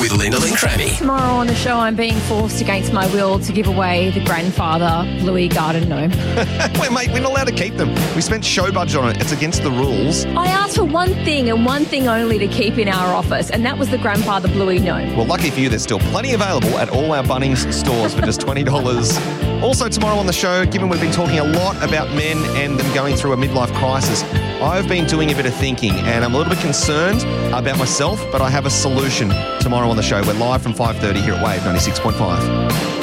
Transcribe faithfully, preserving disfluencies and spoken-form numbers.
with Linda Lynn Crammy. Tomorrow on the show, I'm being forced against my will to give away the grandfather Bluey garden gnome. Wait, mate, we're not allowed to keep them. We spent show budget on it. It's against the rules. I asked for one thing and one thing only to keep in our office, and that was the grandfather Bluey gnome. Well, lucky for you, there's still plenty available at all our Bunnings stores for just twenty dollars. Also tomorrow on the show, given we've been talking a lot about men and them going through a midlife crisis, I've been doing a bit of thinking and I'm a little bit concerned about myself, but I have a solution tomorrow on the show. We're live from five thirty here at Wave ninety-six point five.